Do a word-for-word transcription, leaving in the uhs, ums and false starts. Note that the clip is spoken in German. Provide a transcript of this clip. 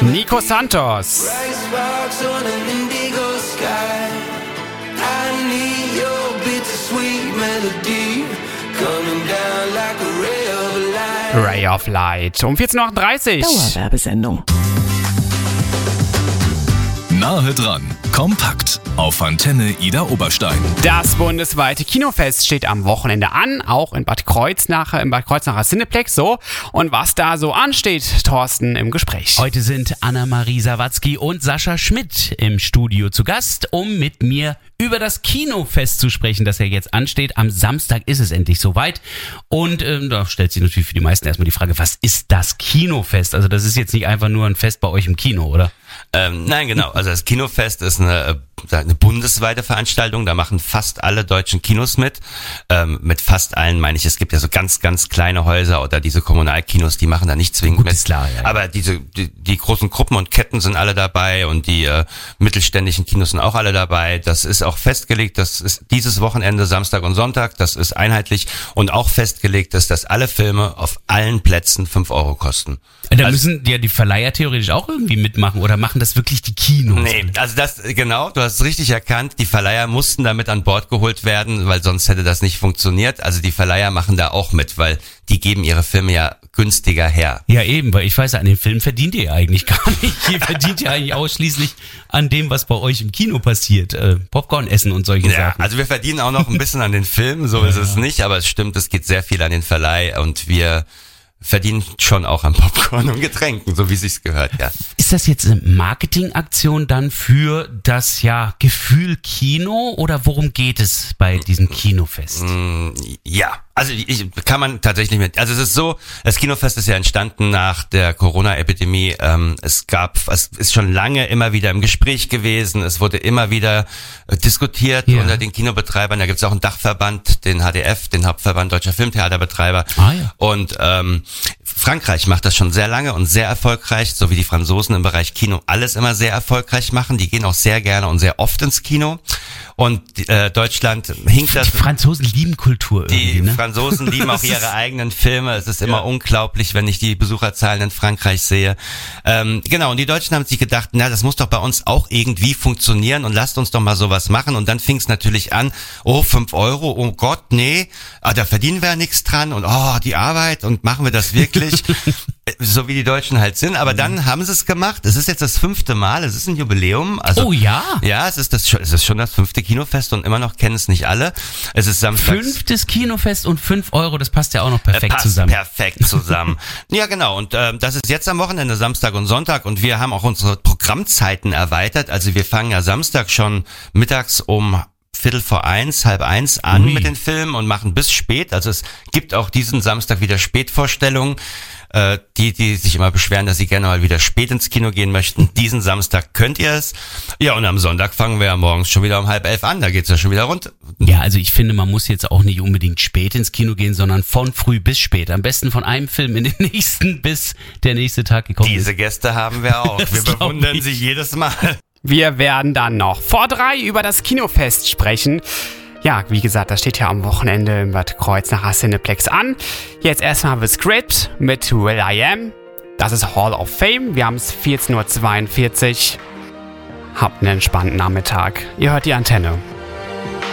Nico Santos. Ray of Light. Um vierzehn Uhr achtunddreißig. Dauerwerbesendung. Nahe dran. Kompakt. Auf Antenne Ida Oberstein. Das bundesweite Kinofest steht am Wochenende an, auch in Bad Kreuznach, im Bad Kreuznacher Cineplex, so. Und was da so ansteht, Thorsten im Gespräch. Heute sind Anna-Marie Sawatzki und Sascha Schmidt im Studio zu Gast, um mit mir über das Kinofest zu sprechen, das ja jetzt ansteht. Am Samstag ist es endlich soweit. Und ähm, da stellt sich natürlich für die meisten erstmal die Frage, was ist das Kinofest? Also das ist jetzt nicht einfach nur ein Fest bei euch im Kino, oder? Ähm, nein, genau. Also das Kinofest ist eine, eine bundesweite Veranstaltung. Da machen fast alle deutschen Kinos mit. Ähm, mit fast allen meine ich, es gibt ja so ganz, ganz kleine Häuser oder diese Kommunalkinos, die machen da nicht zwingend Gut, mit. ist klar, ja, ja. Aber diese die, die großen Gruppen und Ketten sind alle dabei und die äh, mittelständischen Kinos sind auch alle dabei. Das ist auch festgelegt. Das ist dieses Wochenende, Samstag und Sonntag. Das ist einheitlich und auch festgelegt ist, dass alle Filme auf allen Plätzen fünf Euro kosten. Da also, müssen ja die Verleiher theoretisch auch irgendwie mitmachen oder machen das wirklich die Kinos? Nee, also das, genau, du hast es richtig erkannt, die Verleiher mussten damit an Bord geholt werden, weil sonst hätte das nicht funktioniert. Also die Verleiher machen da auch mit, weil die geben ihre Filme ja günstiger her. Ja eben, weil ich weiß ja, an den Filmen verdient ihr ja eigentlich gar nicht. Ihr verdient ja eigentlich ausschließlich an dem, was bei euch im Kino passiert. Äh, Popcorn essen und solche Ja, Sachen. also wir verdienen auch noch ein bisschen an den Filmen, so Ja. ist es nicht, aber es stimmt, es geht sehr viel an den Verleih und wir verdienen schon auch an Popcorn und Getränken, so wie sich's gehört, ja. Ist das jetzt eine Marketingaktion dann für das ja Gefühl Kino oder worum geht es bei diesem Kinofest? Ja, also ich, kann man tatsächlich mit, also es ist so, das Kinofest ist ja entstanden nach der Corona-Epidemie, ähm, es gab, es ist schon lange immer wieder im Gespräch gewesen, es wurde immer wieder äh, diskutiert Ja. unter den Kinobetreibern, da gibt es auch einen Dachverband, den H D F, den Hauptverband Deutscher Filmtheaterbetreiber Ah, ja. und ähm, Frankreich macht das schon sehr lange und sehr erfolgreich, so wie die Franzosen im Bereich Kino alles immer sehr erfolgreich machen, die gehen auch sehr gerne und sehr oft ins Kino und äh, Deutschland hinkt das. Die Franzosen lieben Kultur Die irgendwie, ne? Franzosen lieben auch ihre eigenen Filme. Es ist immer Ja. unglaublich, wenn ich die Besucherzahlen in Frankreich sehe. Ähm, genau, und die Deutschen haben sich gedacht, na, das muss doch bei uns auch irgendwie funktionieren und lasst uns doch mal sowas machen. Und dann fing es natürlich an, oh, fünf Euro, oh Gott, nee, ah, da verdienen wir ja nichts dran und oh, die Arbeit und machen wir das wirklich? So wie die Deutschen halt sind. Aber dann haben sie es gemacht. Es ist jetzt das fünfte Mal, es ist ein Jubiläum. Also, Oh ja? Ja, es ist, das, es ist schon das fünfte Kinofest und immer noch kennen es nicht alle. Es ist samstags. Fünftes Kinofest und fünf Euro, das passt ja auch noch perfekt Passt zusammen. perfekt zusammen. Ja, genau. Und ähm, das ist jetzt am Wochenende, Samstag und Sonntag. Und wir haben auch unsere Programmzeiten erweitert. Also wir fangen ja Samstag schon mittags um Viertel vor eins, halb eins an Ui. mit den Filmen und machen bis spät. Also es gibt auch diesen Samstag wieder Spätvorstellungen. Äh, die, die sich immer beschweren, dass sie gerne mal wieder spät ins Kino gehen möchten. Diesen Samstag könnt ihr es. Ja, und am Sonntag fangen wir ja morgens schon wieder um halb elf an. Da geht's ja schon wieder runter. Ja, also ich finde, man muss jetzt auch nicht unbedingt spät ins Kino gehen, sondern von früh bis spät. Am besten von einem Film in den nächsten, bis der nächste Tag gekommen ist. Diese Gäste haben wir auch. Das Wir glaub bewundern ich. sie jedes Mal. Wir werden dann noch vor drei über das Kinofest sprechen. Ja, wie gesagt, das steht ja am Wochenende im Bad Kreuznacher Cineplex an. Jetzt erstmal The Script mit Will I Am. Das ist Hall of Fame. Wir haben es vierzehn Uhr zweiundvierzig. Habt einen entspannten Nachmittag. Ihr hört die Antenne.